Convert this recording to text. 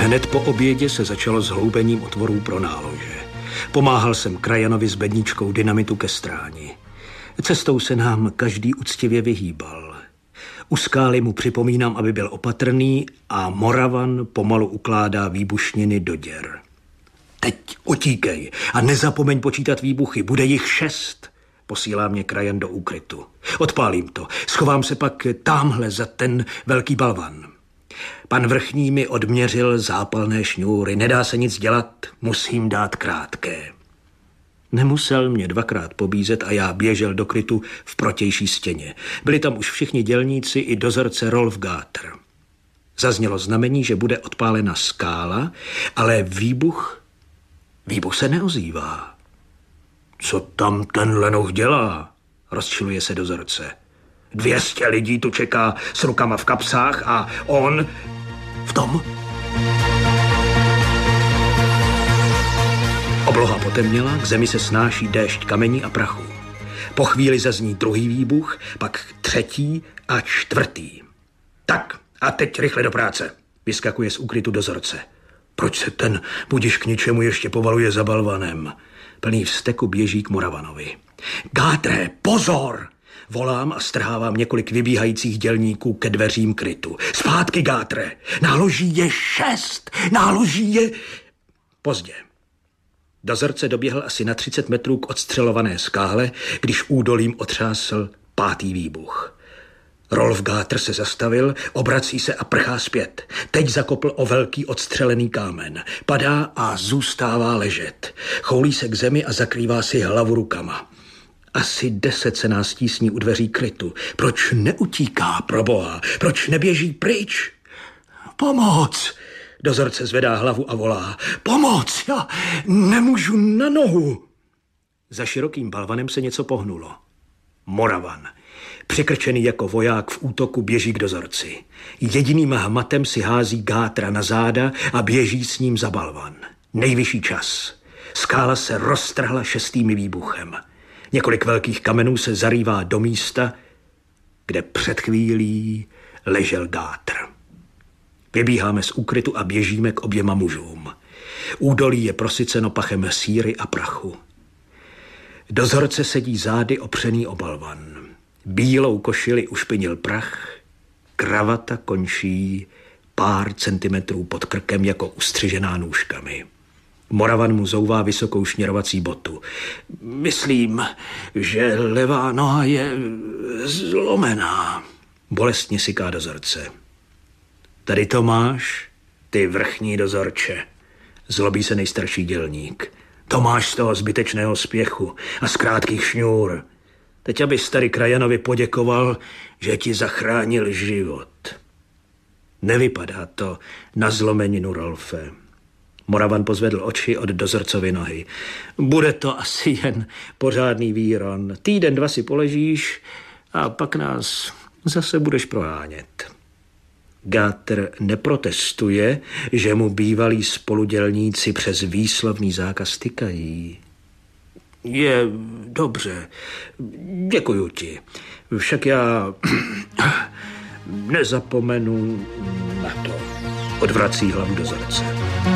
Hned po obědě se začalo s hloubením otvorů pro nálože. Pomáhal jsem krajanovi s bedničkou dynamitu ke stráni. Cestou se nám každý úctivě vyhýbal. U skály mu připomínám, aby byl opatrný, a Moravan pomalu ukládá výbušniny do děr. Teď utíkej a nezapomeň počítat výbuchy, bude jich 6. Posílá mě krajan do úkrytu. Odpálím to, schovám se pak támhle za ten velký balvan. Pan vrchní mi odměřil zápalné šňůry, nedá se nic dělat, musím dát krátké. Nemusel mě 2krát pobízet a já běžel do krytu v protější stěně. Byli tam už všichni dělníci i dozorce Rolf Gáter. Zaznělo znamení, že bude odpálena skála, ale výbuch se neozývá. Co tam ten lenoch dělá? Rozčiluje se dozorce. 200 lidí tu čeká s rukama v kapsách a on v tom. Obloha potemněla, k zemi se snáší déšť kamení a prachu. Po chvíli zazní druhý výbuch, pak 3. a 4. Tak, a teď rychle do práce, vyskakuje z úkrytu dozorce. Proč se ten budiš k ničemu ještě povaluje za balvanem? Plný vzteku běží k Moravanovi. Gátre, pozor! Volám a strhávám několik vybíhajících dělníků ke dveřím krytu. Zpátky, Gátre! Náloží je 6! Náloží je... Pozdě. Dozorce doběhl asi na 30 metrů k odstřelované skále, když údolím otřásl 5. výbuch. Rolf Gáter se zastavil, obrací se a prchá zpět. Teď zakopl o velký odstřelený kámen. Padá a zůstává ležet. Choulí se k zemi a zakrývá si hlavu rukama. Asi 10 se nás tísní u dveří krytu. Proč neutíká, proboha? Proč neběží pryč? Pomoc! Dozorce zvedá hlavu a volá. Pomoc! Já nemůžu na nohu! Za širokým balvanem se něco pohnulo. Moravan. Přikrčený jako voják v útoku běží k dozorci. Jediným hmatem si hází Gátra na záda a běží s ním za balvan. Nejvyšší čas. Skála se roztrhla 6. výbuchem. Několik velkých kamenů se zarývá do místa, kde před chvílí ležel Gátr. Vybíháme z úkrytu a běžíme k oběma mužům. Údolí je prosyceno pachem síry a prachu. Dozorce sedí zády opřený o balvan. Bílou košili ušpinil prach, kravata končí pár centimetrů pod krkem jako ustřižená nůžkami. Moravan mu zouvá vysokou šněrovací botu. Myslím, že levá noha je zlomená. Bolestně syká dozorce. Tady to máš, ty vrchní dozorče. Zlobí se nejstarší dělník. To máš z toho zbytečného spěchu a z krátkých šňůr. Teď abys tady krajanovi poděkoval, že ti zachránil život. Nevypadá to na zlomeninu, Rolfe. Moravan pozvedl oči od dozorcovy nohy. Bude to asi jen pořádný výron. 2 týdny si poležíš a pak nás zase budeš prohánět. Gáter neprotestuje, že mu bývalí spoludělníci přes výslovný zákaz tykají. Je dobře, děkuju ti. Však já nezapomenu na to. Odvrací hlavu dozorce.